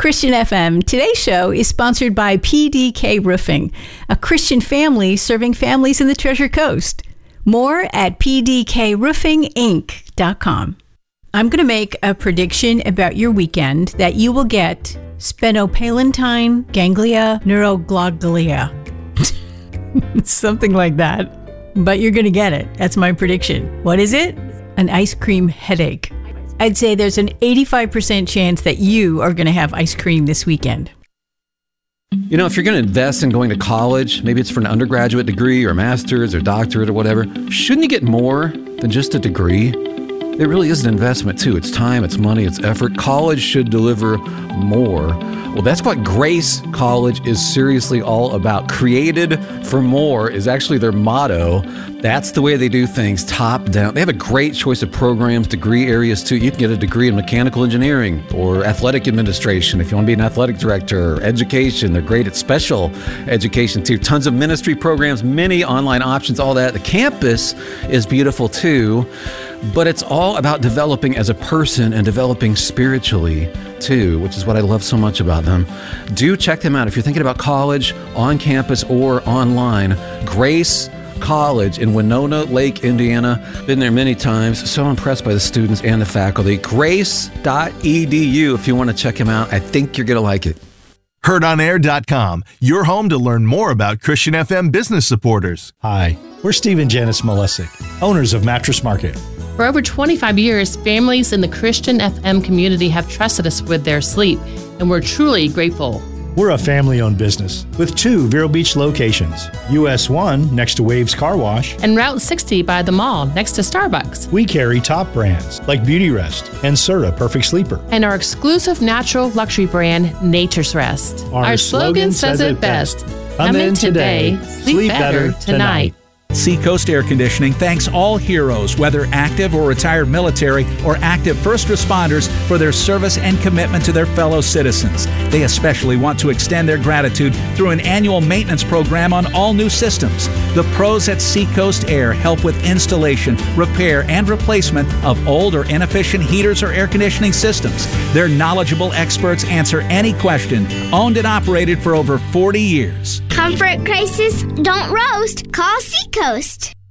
Christian FM. Today's show is sponsored by PDK Roofing, a Christian family serving families in the Treasure Coast. More at pdkroofinginc.com. I'm going to make a prediction about your weekend that you will get sphenopalatine ganglia neuroglogalia. Something like that. But you're going to get it. That's my prediction. What is it? An ice cream headache. I'd say there's an 85% chance that you are going to have ice cream this weekend. You know, if you're going to invest in going to college, maybe it's for an undergraduate degree or master's or doctorate or whatever, shouldn't you get more than just a degree? It really is an investment, too. It's time, it's money, it's effort. College should deliver more. Well, that's what Grace College is seriously all about. Created for more is actually their motto. That's the way they do things, top down. They have a great choice of programs, degree areas, too. You can get a degree in mechanical engineering or athletic administration if you want to be an athletic director, or education. They're great at special education, too. Tons of ministry programs, many online options, all that. The campus is beautiful, too. But it's all about developing as a person and developing spiritually, too, which is what I love so much about them. Do check them out if you're thinking about college, on campus, or online. Grace College in Winona Lake, Indiana. Been there many times. So impressed by the students and the faculty. Grace.edu if you want to check them out. I think you're going to like it. HeardOnAir.com, your home to learn more about Christian FM business supporters. Hi, we're Steve and Janice Malesic, owners of Mattress Market. For over 25 years, families in the Christian FM community have trusted us with their sleep, and we're truly grateful. We're a family-owned business with 2 Vero Beach locations. US 1 next to Waves Car Wash. And Route 60 by the mall next to Starbucks. We carry top brands like Beautyrest and Serta Perfect Sleeper. And our exclusive natural luxury brand, Nature's Rest. Our slogan says it best. Come in today, sleep better tonight. Seacoast Air Conditioning thanks all heroes, whether active or retired military or active first responders, for their service and commitment to their fellow citizens. They especially want to extend their gratitude through an annual maintenance program on all new systems. The pros at Seacoast Air help with installation, repair, and replacement of old or inefficient heaters or air conditioning systems. Their knowledgeable experts answer any question. Owned and operated for over 40 years. Comfort crisis? Don't roast. Call Seacoast.